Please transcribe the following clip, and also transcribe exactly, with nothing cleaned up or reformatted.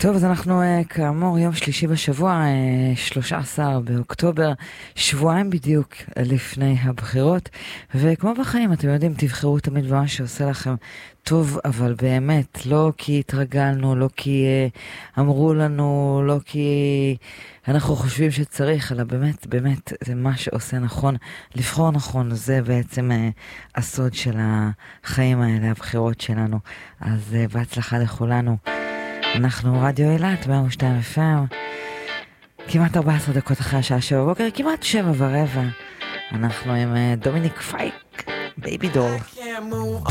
טוב, אז אנחנו כאמור יום שלישי בשבוע, שלושה עשר באוקטובר, שבועיים בדיוק לפני הבחירות, וכמו בחיים, אתם יודעים, תבחרו תמיד במה שעושה לכם טוב, אבל באמת, לא כי התרגלנו, לא כי אמרו לנו, לא כי אנחנו חושבים שצריך, אלא באמת, באמת, זה מה שעושה נכון, לבחור נכון, זה בעצם הסוד של החיים האלה, הבחירות שלנו. אז בהצלחה לכולנו. אנחנו רדיו אילת, מאה ושתיים אף אם, כמעט ארבע עשרה דקות אחרי השעה שבע בבוקר, כמעט שבע ורבע. אנחנו עם דומיניק פייק, בייבי דול.